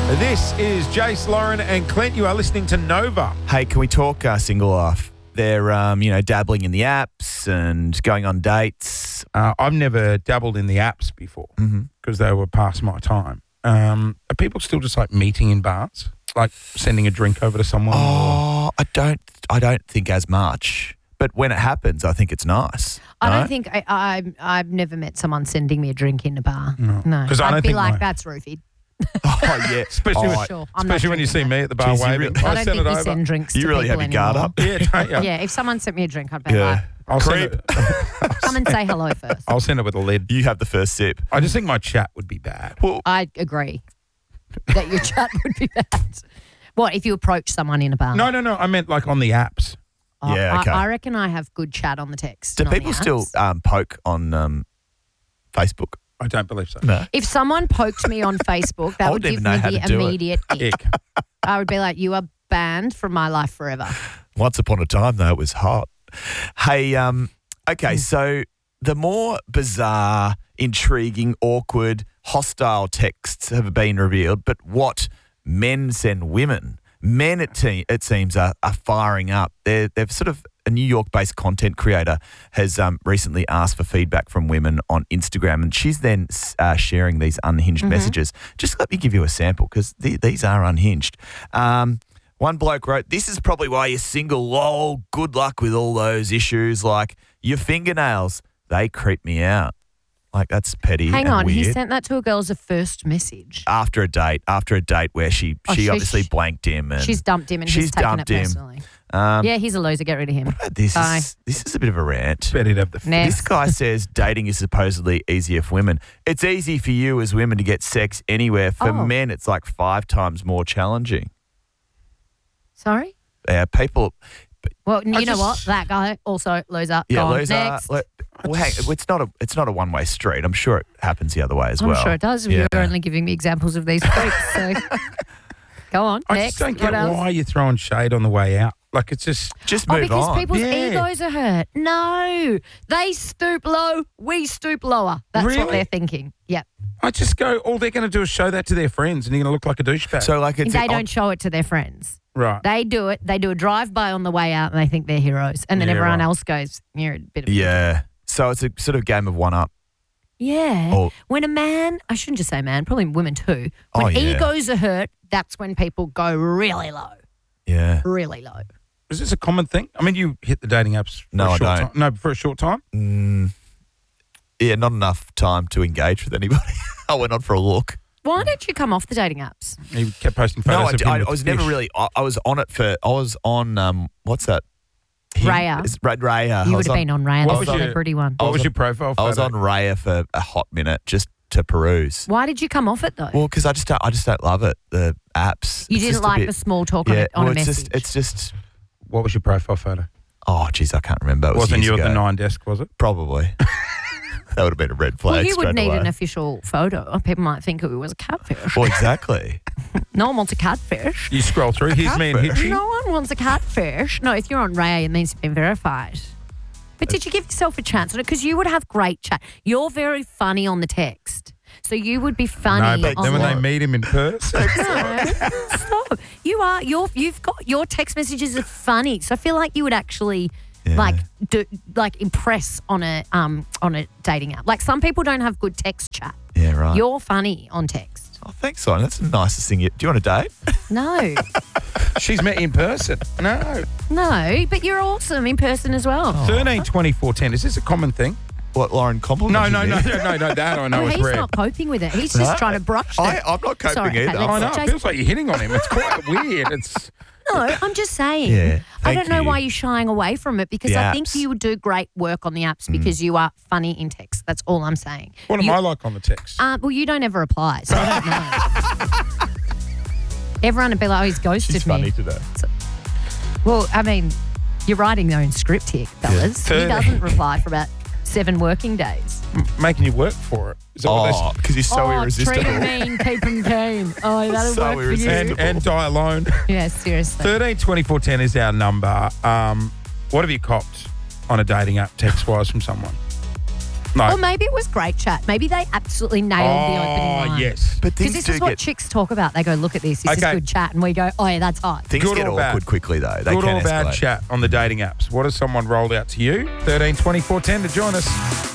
This is Jace, Lauren and Clint. You are listening to Nova. Hey, can we talk single life? They're, dabbling in the apps and going on dates. I've never dabbled in the apps before because they were past my time. Are people still just like meeting in bars, like sending a drink over to someone? Oh, I don't think as much. But when it happens, I think it's nice. I don't think I've never met someone sending me a drink in a bar. No, 'Cause I don't I'd be think like, my- that's roofied. Oh, yeah. Especially, Sure, I'm not especially when you see drinking me at the bar Jeez, you waving. really- I I don't send think it we over. send drinks You to really people have your guard anymore. up. Yeah, don't you? Yeah, if someone sent me a drink, I'd be Yeah. like, I'll send Creep. it. come and say hello first. I'll send it with a lid. You have the first sip. I just think my chat would be bad. Well, I agree that your chat would be bad. What, if you approach someone in a bar? No. I meant like on the apps. Oh, Yeah, okay. I reckon I have good chat on the text. do not the people still apps. poke on Facebook? I don't believe so. No. If someone poked me on Facebook, that I would wouldn't give even me know how the to do it. immediate ick. Ick. I would be like, you are banned from my life forever. Once upon a time, though, it was hot. Hey, okay, so the more bizarre, intriguing, awkward, hostile texts have been revealed, but what men send women, it seems, are firing up. They've sort of, a New York-based content creator has recently asked for feedback from women on Instagram, and she's then sharing these unhinged messages. Just let me give you a sample, because these are unhinged. One bloke wrote, "This is probably why you're single, lol. Good luck with all those issues, like your fingernails. They creep me out." Like, that's petty Hang and on, weird. he sent that to a girl as a first message. After a date where she obviously blanked him. And She's dumped him and she's he's taken dumped it him. personally. Um, Yeah, he's a loser. Get rid of him. This Bye. is a bit of a rant. Bet he'd have the Next. This guy says dating is supposedly easier for women. It's easy for you as women to get sex anywhere. For Oh. men, it's like 5 times more challenging. Sorry? People... Well, you know just- what? That guy also loser. Yeah, Gone. loser. Next. It's not a one-way street. I'm sure it happens the other way as I'm well. sure it does. Yeah. You're only giving me examples of these freaks. So go on. I Next. just don't What get else? why you're throwing shade on the way out. Like, it's just... Just Oh, move because on. people's Yeah. egos are hurt. No, they stoop low, we stoop lower. That's Really? what they're thinking. Yeah, I just go, all they're going to do is show that to their friends and you're going to look like a douchebag. So like it's they don't show it to their friends. right. They do it. They do a drive-by on the way out, and they think they're heroes. And then Yeah, everyone right. else goes, "You're a bit of a Yeah. So it's a sort of game of one-up. Yeah. Oh. When a man, I shouldn't just say man, probably women too. When Oh, yeah. egos are hurt, that's when people go really low, Yeah. really low. Is this a common thing? I mean, you hit the dating apps for No, a I short don't. time. No, for a short time? Yeah, not enough time to engage with anybody. I went on for a look. Why don't you come off the dating apps? You kept posting No, photos of him I with was fish. never really. I was on it for. I was on. What's that? Raya. It's Raya. You would have been on Raya, What the was your- celebrity one. What was your profile photo? I was on Raya for a hot minute just to peruse. Why did you come off it though? Well, because I just don't love it. The apps. you It's didn't just a like bit- the small talk Yeah. on well, a it's message. just. What was your profile photo? Oh, geez, I can't remember. It was Wasn't years you at ago. the 9 desk, was it? Probably. That would have been a red flag. well, you would straight need away. an official photo. People might think it was a catfish. Well, exactly. No one wants a catfish. You scroll through. Here's me and catfish. Hitchy. No one wants a catfish. No, if you're on Raya, it means you've been verified. But did you give yourself a chance on it? Because you would have great chat. You're very funny on the text. So you would be funny No, but on then when the... they meet him in person. No, stop. You've got your text messages are funny. So I feel like you would actually impress on a dating app. Like some people don't have good text chat. Yeah, right. You're funny on text. Oh, thanks, Simon. That's the nicest thing. Do you want a date? No. She's met in person. No. No, but you're awesome in person as well. 13, 24, 10. Is this a common thing? What, Lauren? Compliment? No, that I know Well, is he's rare. not coping with it. He's just trying to brush it. I'm not coping Sorry, okay, either. let's- I know. It Jason- feels like you're hitting on him. It's quite weird. It's No, I'm just saying. Yeah, I thank don't know you. why you're shying away from it because The I think apps. you would do great work on the apps because you are funny in text. That's all I'm saying. what am You- I like on the text? Well, you don't ever reply, so I don't know. Everyone would be like, oh, he's ghosted She's me. funny today. Well, I mean, you're writing your own script here, fellas. He 30. doesn't reply for about 7 working days. Making you work for it. Is that what they Oh, because he's so irresistible. treat him mean, keep him keen. Oh, that'll So work for you. irresistible. and die alone. Yeah, seriously. 13, 24, 10 is our number. What have you copped on a dating app text-wise from someone? No. Or maybe it was great chat. Maybe they absolutely nailed the opening line. Yes. But Because things this is do what get chicks talk about. They go, look at this. This is Okay. good chat. And we go, oh, yeah, that's hot. things Good get or bad? awkward quickly though. They Good can or bad escalate. chat on the dating apps? What has someone rolled out to you? 13 24 10 to join us.